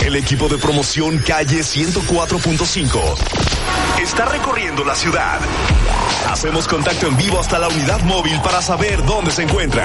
El equipo de promoción Calle 104.5 está recorriendo la ciudad. Hacemos contacto en vivo hasta la unidad móvil para saber dónde se encuentran.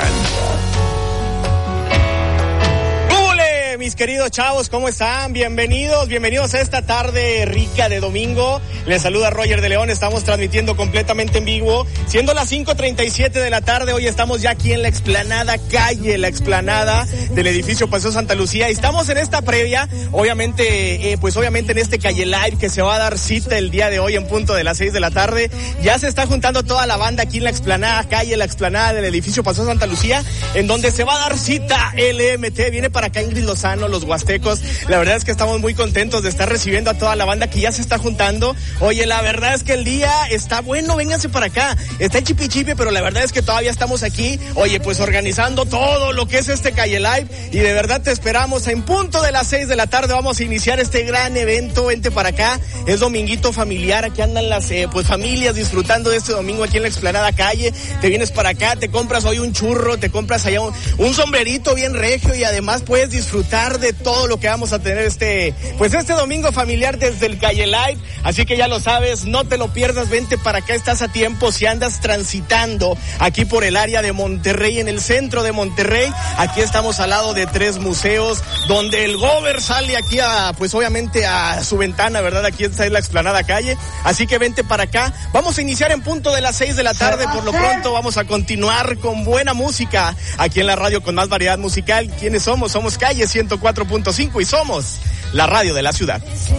Mis queridos chavos, ¿cómo están? Bienvenidos a esta tarde rica de domingo. Les saluda Roger de León, estamos transmitiendo completamente en vivo, siendo las 5:37 de la tarde. Hoy estamos ya aquí en la explanada calle, la explanada del edificio Paseo Santa Lucía. Estamos en esta previa, obviamente en este Calle Live que se va a dar cita el día de hoy en punto de las 6 de la tarde. Ya se está juntando toda la banda aquí en la explanada calle, la explanada del edificio Paseo Santa Lucía, en donde se va a dar cita LMT. Viene para acá Ingrid Lozano, los huastecos. La verdad es que estamos muy contentos de estar recibiendo a toda la banda que ya se está juntando. Oye, la verdad es que el día está bueno, vénganse para acá. Está chipi, pero la verdad es que todavía estamos aquí, oye, pues organizando todo lo que es este Calle Live, y de verdad te esperamos en punto de las 6 de la tarde. Vamos a iniciar este gran evento. Vente para acá, es dominguito familiar, aquí andan las familias disfrutando de este domingo aquí en la explanada calle. Te vienes para acá, te compras hoy un churro, te compras allá un sombrerito bien regio, y además puedes disfrutar de todo lo que vamos a tener este domingo familiar desde el Calle Live. Así que ya lo sabes, no te lo pierdas, vente para acá, estás a tiempo. Si andas transitando aquí por el área de Monterrey, en el centro de Monterrey, aquí estamos al lado de 3 museos, donde el gober sale aquí obviamente a su ventana, ¿verdad? Aquí está la explanada calle, así que vente para acá. Vamos a iniciar en punto de las 6 de la tarde, por lo pronto vamos a continuar con buena música aquí en la radio con más variedad musical. ¿Quiénes somos? Somos Calle 104.5 y somos la radio de la ciudad.